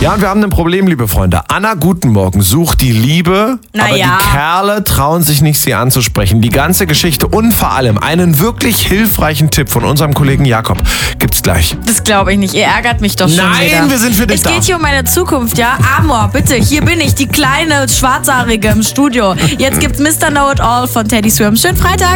Ja, und wir haben ein Problem, liebe Freunde. Anna Gutenmorgen sucht die Liebe, aber die Kerle trauen sich nicht, sie anzusprechen. Die ganze Geschichte und vor allem einen wirklich hilfreichen Tipp von unserem Kollegen Jakob gibt's gleich. Das glaube ich nicht. Ihr ärgert mich doch schon wieder. Nein, wir sind für dich da. Es geht hier um meine Zukunft, ja? Amor, bitte, hier bin ich, die kleine Schwarzhaarige im Studio. Jetzt gibt's Mr. Know-It-All von Teddy Swims. Schönen Freitag.